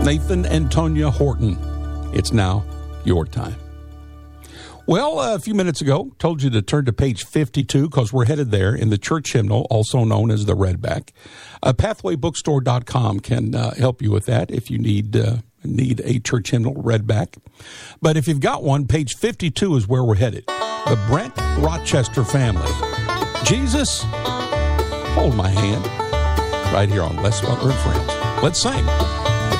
Nathan and Tonya Horton. It's now your time. Well, a few minutes ago, told you to turn to page 52 because we're headed there in the church hymnal, also known as the Redback. Pathwaybookstore.com can help you with that if you need a church hymnal Redback. But if you've got one, page 52 is where we're headed. The Brent Rochester family. Jesus, hold my hand. Right here on Les Butler and Friends. Let's sing.